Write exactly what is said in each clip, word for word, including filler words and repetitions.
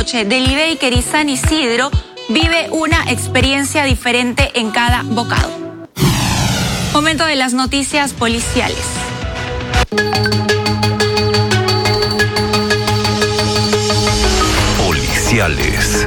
noche, Delhi Baker y San Isidro vive una experiencia diferente en cada bocado. Momento de las noticias policiales. Policiales.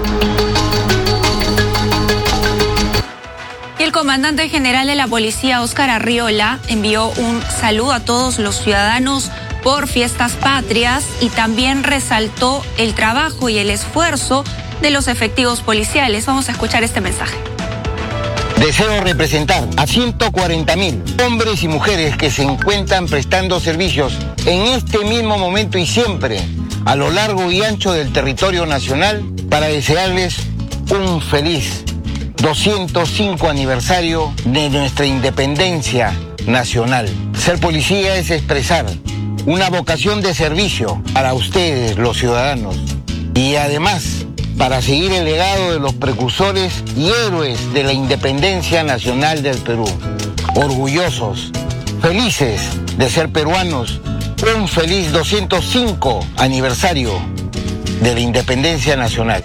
Y el comandante general de la policía, Óscar Arriola, envió un saludo a todos los ciudadanos por fiestas patrias y también resaltó el trabajo y el esfuerzo de los efectivos policiales. Vamos a escuchar este mensaje. Deseo representar a ciento cuarenta mil hombres y mujeres que se encuentran prestando servicios en este mismo momento y siempre a lo largo y ancho del territorio nacional para desearles un feliz doscientos cinco aniversario de nuestra independencia nacional. Ser policía es expresar una vocación de servicio para ustedes, los ciudadanos, y además para seguir el legado de los precursores y héroes de la independencia nacional del Perú. Orgullosos, felices de ser peruanos, un feliz doscientos cinco aniversario de la independencia nacional.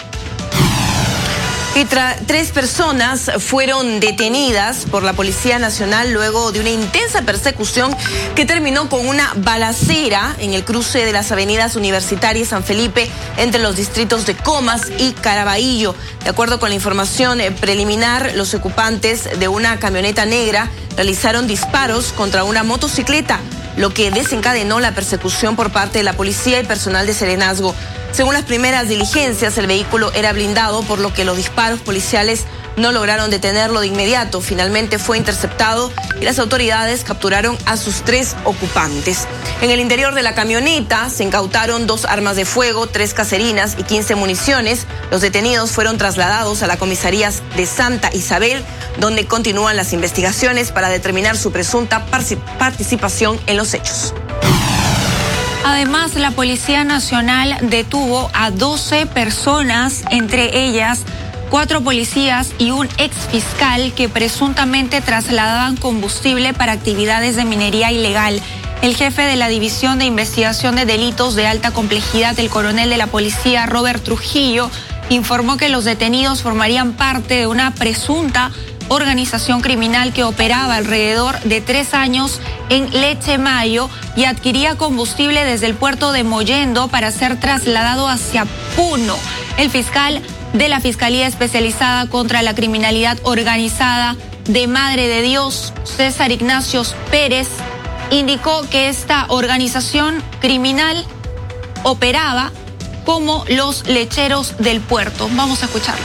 Y tres personas fueron detenidas por la Policía Nacional luego de una intensa persecución que terminó con una balacera en el cruce de las avenidas Universitaria y San Felipe entre los distritos de Comas y Caraballo. De acuerdo con la información preliminar, los ocupantes de una camioneta negra realizaron disparos contra una motocicleta, lo que desencadenó la persecución por parte de la policía y personal de serenazgo. Según las primeras diligencias, el vehículo era blindado, por lo que los disparos policiales no lograron detenerlo de inmediato. Finalmente fue interceptado y las autoridades capturaron a sus tres ocupantes. En el interior de la camioneta se incautaron dos armas de fuego, tres caserinas y quince municiones. Los detenidos fueron trasladados a la comisaría de Santa Isabel, donde continúan las investigaciones para determinar su presunta participación en los hechos. Además, la Policía Nacional detuvo a doce personas, entre ellas cuatro policías y un exfiscal que presuntamente trasladaban combustible para actividades de minería ilegal. El jefe de la División de Investigación de Delitos de Alta Complejidad, el coronel de la policía, Robert Trujillo, informó que los detenidos formarían parte de una presunta organización criminal que operaba alrededor de tres años en Lechemayo y adquiría combustible desde el puerto de Mollendo para ser trasladado hacia Puno. El fiscal de la Fiscalía Especializada contra la Criminalidad Organizada de Madre de Dios, César Ignacio Pérez, indicó que esta organización criminal operaba como los lecheros del puerto. Vamos a escucharlo.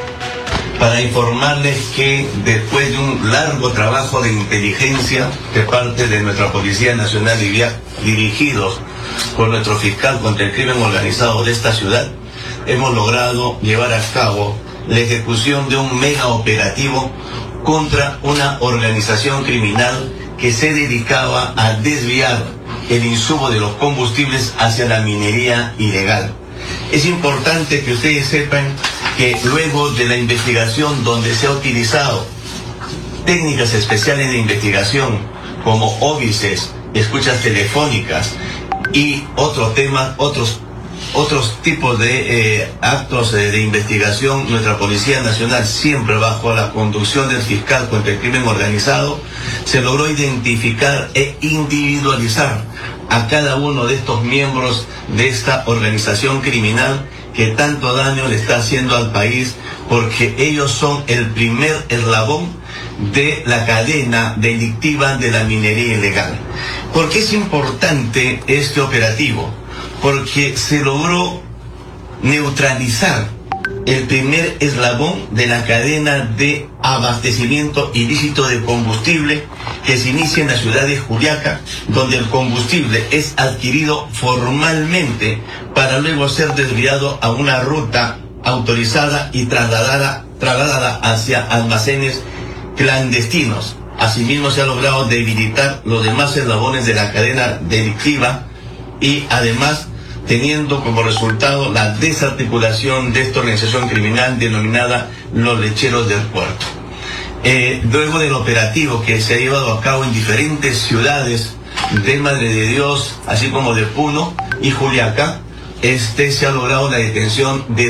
Para informarles que después de un largo trabajo de inteligencia de parte de nuestra Policía Nacional dirigidos por nuestro fiscal contra el crimen organizado de esta ciudad, hemos logrado llevar a cabo la ejecución de un mega operativo contra una organización criminal que se dedicaba a desviar el insumo de los combustibles hacia la minería ilegal. Es importante que ustedes sepan que luego de la investigación, donde se ha utilizado técnicas especiales de investigación como óbices, escuchas telefónicas y otros temas, otros otros tipos de eh, actos de, de investigación, nuestra Policía Nacional, siempre bajo la conducción del fiscal contra el crimen organizado, se logró identificar e individualizar a cada uno de estos miembros de esta organización criminal que tanto daño le está haciendo al país, porque ellos son el primer eslabón de la cadena delictiva de la minería ilegal. ¿Por qué es importante este operativo? Porque se logró neutralizar el primer eslabón de la cadena de abastecimiento ilícito de combustible que se inicia en la ciudad de Juliaca, donde el combustible es adquirido formalmente para luego ser desviado a una ruta autorizada y trasladada, trasladada hacia almacenes clandestinos. Asimismo, se ha logrado debilitar los demás eslabones de la cadena delictiva y además teniendo como resultado la desarticulación de esta organización criminal denominada los lecheros del puerto. Eh, luego del operativo que se ha llevado a cabo en diferentes ciudades de Madre de Dios, así como de Puno y Juliaca, este se ha logrado la detención de